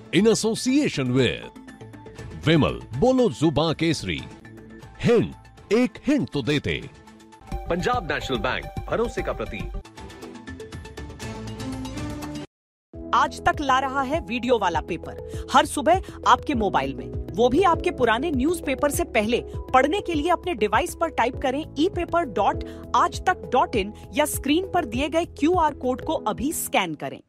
in association with विमल, बोलो जुबां Kesari. Hint, एक hint तो देते। पंजाब नेशनल बैंक, भरोसे का प्रतीक। आज तक ला रहा है वीडियो वाला पेपर हर सुबह आपके मोबाइल में, वो भी आपके पुराने न्यूज़पेपर से पहले। पढ़ने के लिए अपने डिवाइस पर टाइप करें epaper.aajtak.in या स्क्रीन पर दिए गए QR कोड को अभी स्कैन करें।